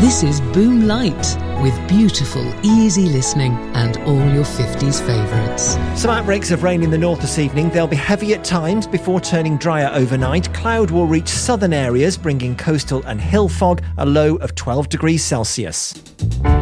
This is Boom Light, with beautiful, easy listening and all your 50s favourites. Some outbreaks of rain in the north this evening. They'll be heavy at times before turning drier overnight. Cloud will reach southern areas, bringing coastal and hill fog, a low of 12 degrees Celsius.